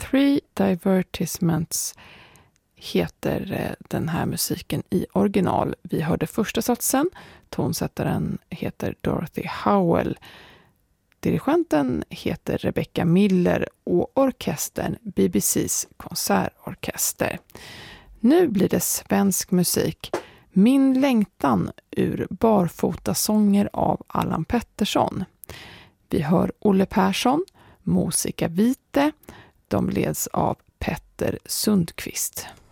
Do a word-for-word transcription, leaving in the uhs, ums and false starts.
Three Divertissements heter den här musiken i original. Vi hörde första satsen. Tonsättaren heter Dorothy Howell. Dirigenten heter Rebecca Miller och orkestern B B C:s konsertorkester. Nu blir det svensk musik. Min längtan ur Barfotasånger av Allan Pettersson. Vi hör Olle Persson, Musica Vitae. De leds av Petter Sundqvist.